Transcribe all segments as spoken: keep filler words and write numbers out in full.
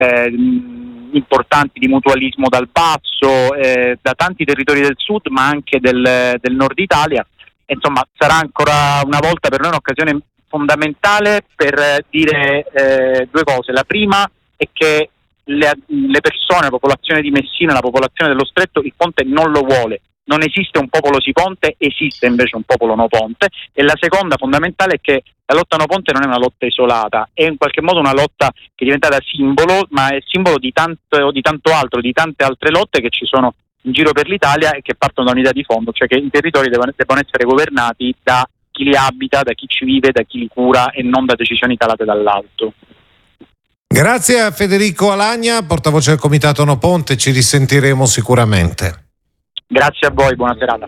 eh, importanti di mutualismo dal basso, eh, da tanti territori del sud ma anche del, del nord Italia. Insomma, sarà ancora una volta per noi un'occasione fondamentale per dire eh, due cose. La prima è che le, le persone, la popolazione di Messina, la popolazione dello Stretto, il ponte non lo vuole. Non esiste un popolo sì ponte, esiste invece un popolo no ponte. E la seconda fondamentale è che la lotta no ponte non è una lotta isolata, è in qualche modo una lotta che è diventata simbolo, ma è simbolo di tanto, di tanto altro, di tante altre lotte che ci sono in giro per l'Italia e che partono da un'idea di fondo, cioè che i territori devono, devono essere governati da chi li abita, da chi ci vive, da chi li cura e non da decisioni calate dall'alto. Grazie a Federico Alagna, portavoce del Comitato No Ponte, ci risentiremo sicuramente. Grazie a voi, buona serata.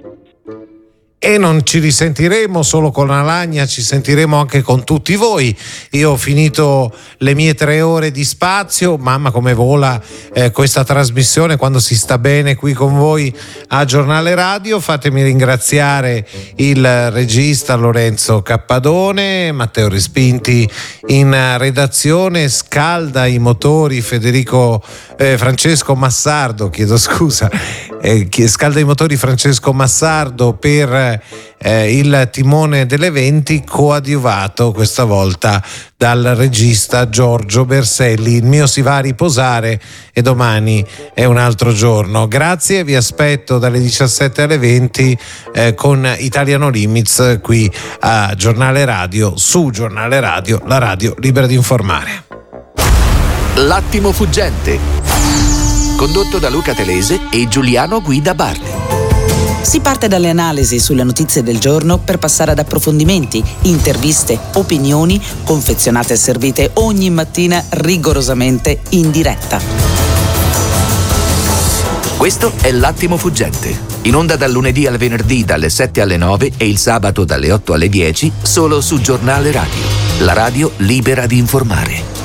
E non ci risentiremo solo con Alagna, ci sentiremo anche con tutti voi. Io ho finito le mie tre ore di spazio, mamma come vola eh, questa trasmissione quando si sta bene qui con voi a Giornale Radio. Fatemi ringraziare il regista Lorenzo Cappadone, Matteo Respinti in redazione, scalda i motori Federico eh, Francesco Massardo, chiedo scusa, eh, scalda i motori Francesco Massardo per Eh, il timone dell'eventi, coadiuvato questa volta dal regista Giorgio Berselli. Il mio si va a riposare e domani è un altro giorno. Grazie, vi aspetto dalle diciassette alle venti eh, con Italiano Limits qui a Giornale Radio, su Giornale Radio, la radio libera di informare. L'attimo fuggente, condotto da Luca Telese e Giuliano Guida Bardi. Si parte dalle analisi sulle notizie del giorno per passare ad approfondimenti, interviste, opinioni, confezionate e servite ogni mattina rigorosamente in diretta. Questo è L'Attimo Fuggente, in onda dal lunedì al venerdì dalle sette alle nove e il sabato dalle otto alle dieci, solo su Giornale Radio, la radio libera di informare.